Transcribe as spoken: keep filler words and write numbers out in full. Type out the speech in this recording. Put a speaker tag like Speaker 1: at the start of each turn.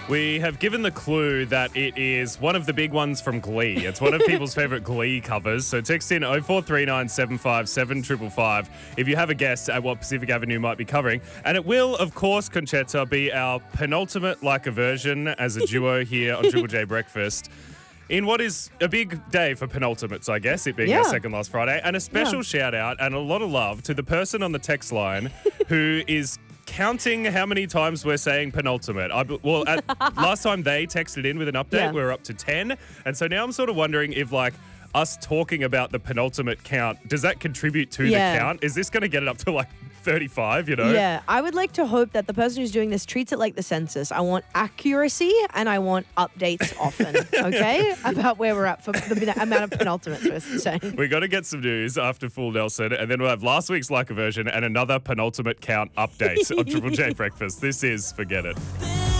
Speaker 1: We have given the clue that it is one of the big ones from Glee. It's one of people's favourite Glee covers. So text in oh four three nine seven five seven five five five if you have a guess at what Pacific Avenue might be covering. And it will, of course, Conchetta, be our penultimate like a version as a duo here on Triple J Breakfast. In what is a big day for penultimates, I guess, it being
Speaker 2: Yeah.
Speaker 1: our second last Friday. And a special
Speaker 2: Yeah.
Speaker 1: shout out and a lot of love to the person on the text line who is counting how many times we're saying penultimate. I, well, at, last time they texted in with an update,
Speaker 2: Yeah.
Speaker 1: we were up to ten. And so now I'm sort of wondering if, like, us talking about the penultimate count, does that contribute to
Speaker 2: Yeah.
Speaker 1: the count? Is this going to get it up to, like, thirty-five, you know?
Speaker 2: Yeah, I would like to hope that the person who's doing this treats it like the census. I want accuracy and I want updates often, okay, about where we're at for the amount of penultimates we're saying.
Speaker 1: We got to get some news after Full Nelson, and then we'll have last week's like a version and another penultimate count update on Triple J Breakfast. This is Forget It.